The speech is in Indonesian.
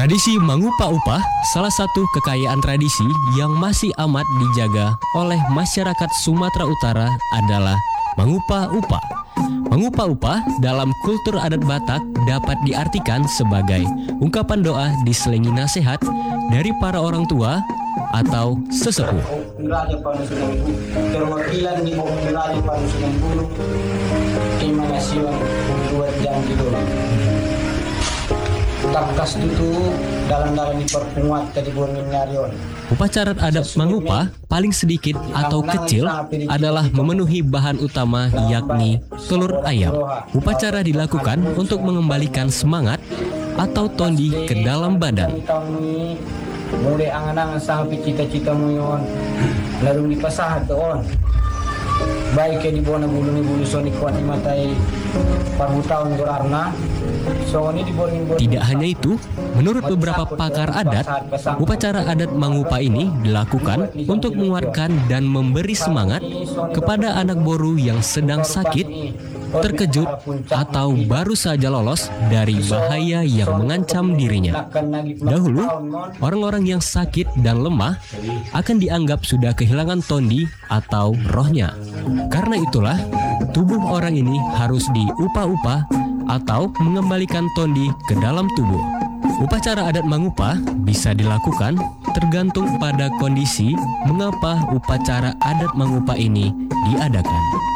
Tradisi Mangupa-Upah salah satu kekayaan tradisi yang masih amat dijaga oleh masyarakat Sumatera Utara adalah Mangupa-Upah. Mangupa-upah dalam kultur adat Batak dapat diartikan sebagai ungkapan doa diselingi nasihat dari para orang tua atau sesepuh. Perwakilan di Raja Panusunan Bulu, Emanasiwan buat janji dulu. Takas itu dalam-dalam diperkuat tadi burungin nyarion. Upacara adat Mangupa paling sedikit atau kecil adalah memenuhi bahan utama yakni telur ayam. Upacara dilakukan untuk mengembalikan semangat atau tondi ke dalam badan. Mulai angan-angan sampai cita-cita muyon lalu dipasah ke on. Baik di bona bulu soni kuat di matai paru tahun berarna. Tidak hanya itu, menurut beberapa pakar adat, upacara adat Mangupa ini dilakukan untuk menguatkan dan memberi semangat kepada anak boru yang sedang sakit, terkejut, atau baru saja lolos dari bahaya yang mengancam dirinya. Dahulu, orang-orang yang sakit dan lemah akan dianggap sudah kehilangan tondi atau rohnya. Karena itulah, tubuh orang ini harus diupah-upah atau mengembalikan tondi ke dalam tubuh. Upacara adat Mangupa bisa dilakukan tergantung pada kondisi mengapa upacara adat Mangupa ini diadakan.